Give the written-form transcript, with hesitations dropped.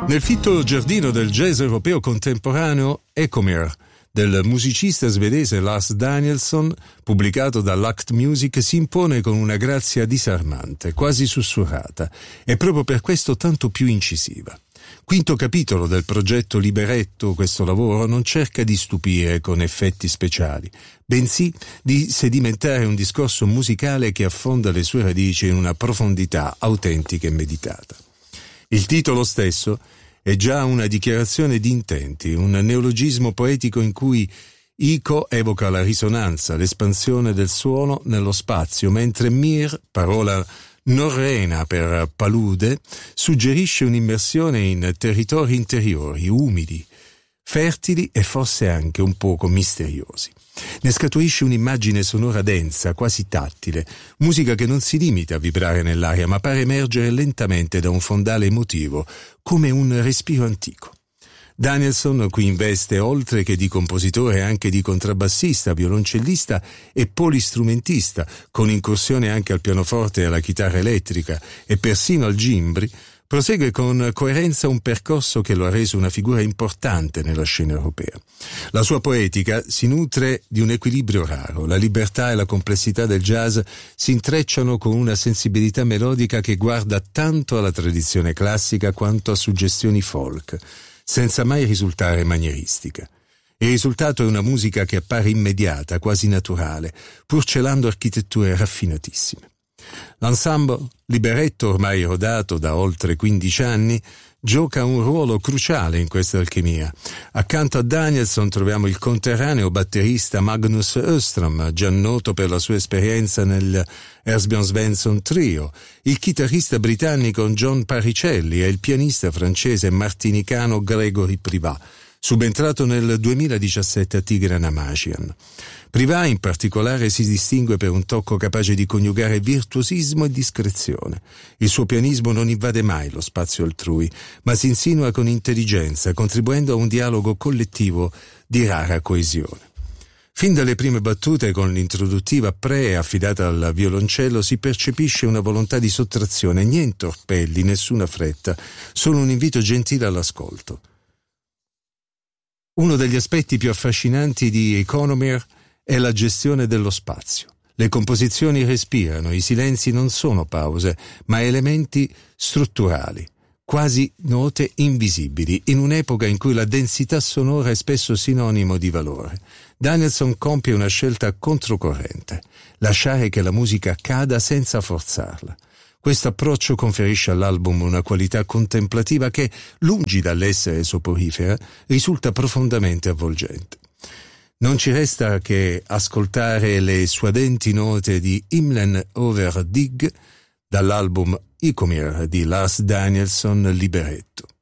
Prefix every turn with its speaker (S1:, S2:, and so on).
S1: Nel fitto giardino del jazz europeo contemporaneo, Ecomere, del musicista svedese Lars Danielsson, pubblicato dall'Act Music, si impone con una grazia disarmante, quasi sussurrata, e proprio per questo tanto più incisiva. Quinto capitolo del progetto Liberetto, questo lavoro non cerca di stupire con effetti speciali, bensì di sedimentare un discorso musicale che affonda le sue radici in una profondità autentica e meditata. Il titolo stesso è già una dichiarazione di intenti, un neologismo poetico in cui Ico evoca la risonanza, l'espansione del suono nello spazio, mentre Mir, parola norrena per palude, suggerisce un'immersione in territori interiori, umidi, fertili e forse anche un poco misteriosi. Ne scaturisce un'immagine sonora densa, quasi tattile, musica che non si limita a vibrare nell'aria, ma pare emergere lentamente da un fondale emotivo, come un respiro antico. Danielsson qui investe, oltre che di compositore, anche di contrabbassista, violoncellista e polistrumentista, con incursione anche al pianoforte e alla chitarra elettrica e persino al gimbri. Prosegue con coerenza un percorso che lo ha reso una figura importante nella scena europea. La sua poetica si nutre di un equilibrio raro. La libertà e la complessità del jazz si intrecciano con una sensibilità melodica che guarda tanto alla tradizione classica quanto a suggestioni folk, senza mai risultare manieristica. Il risultato è una musica che appare immediata, quasi naturale, pur celando architetture raffinatissime. L'ensemble Liberetto, ormai rodato da oltre 15 anni, gioca un ruolo cruciale in questa alchimia. Accanto a Danielsson troviamo il conterraneo batterista Magnus Öström, già noto per la sua esperienza nel Ersbjörn Svensson Trio, il chitarrista britannico John Paricelli e il pianista francese martinicano Gregory Privat, subentrato nel 2017 a Tigran Amagian. Privat in particolare si distingue per un tocco capace di coniugare virtuosismo e discrezione. Il suo pianismo non invade mai lo spazio altrui, ma si insinua con intelligenza, contribuendo a un dialogo collettivo di rara coesione. Fin dalle prime battute, con l'introduttiva affidata al violoncello, si percepisce una volontà di sottrazione, niente orpelli, nessuna fretta, solo un invito gentile all'ascolto. Uno degli aspetti più affascinanti di Economere è la gestione dello spazio. Le composizioni respirano, i silenzi non sono pause, ma elementi strutturali, quasi note invisibili, in un'epoca in cui la densità sonora è spesso sinonimo di valore. Danielsson compie una scelta controcorrente, lasciare che la musica cada senza forzarla. Questo approccio conferisce all'album una qualità contemplativa che, lungi dall'essere soporifera, risulta profondamente avvolgente. Non ci resta che ascoltare le suadenti note di Himlen over Dig dall'album Ecomere di Lars Danielsson Liberetto.